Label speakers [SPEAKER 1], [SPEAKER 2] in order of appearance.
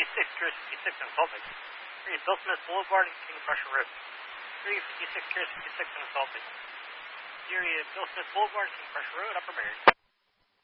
[SPEAKER 1] Cruise 56 in Salt Lake. 3, Bill Smith Boulevard and King Prussia Road. 3, 56 Cruise 56 in Salt Lake. 3, Bill Smith Boulevard, King Prussia Road, Upper Mary.